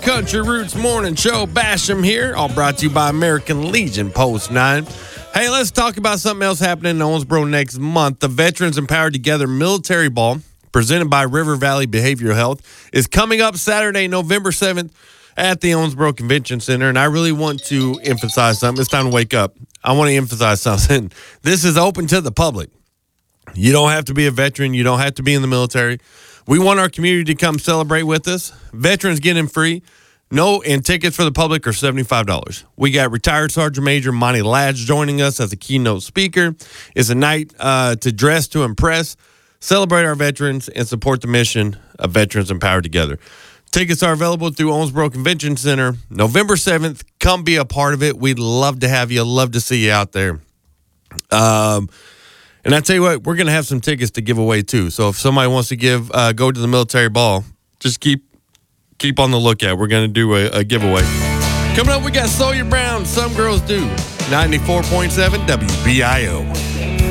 Country Roots Morning Show. Basham here, all brought to you by American Legion Post 9. Hey, let's talk about something else happening in Owensboro next month. The Veterans Empowered Together Military Ball, presented by River Valley Behavioral Health, is coming up Saturday, November 7th at the Owensboro Convention Center. And I really want to emphasize something. It's time to wake up. I want to emphasize something. This is open to the public. You don't have to be a veteran. You don't have to be in the military. We want our community to come celebrate with us. Veterans get in free. And tickets for the public are $75. We got retired Sergeant Major Monty Lads joining us as a keynote speaker. It's a night to dress to impress, celebrate our veterans, and support the mission of Veterans Empowered Together. Tickets are available through Owensboro Convention Center, November 7th. Come be a part of it. We'd love to have you. Love to see you out there. And I tell you what, we're going to have some tickets to give away too. So if somebody wants to go to the military ball, just keep on the lookout. We're going to do a giveaway. Coming up, we got Sawyer Brown, Some Girls Do, 94.7 WBIO.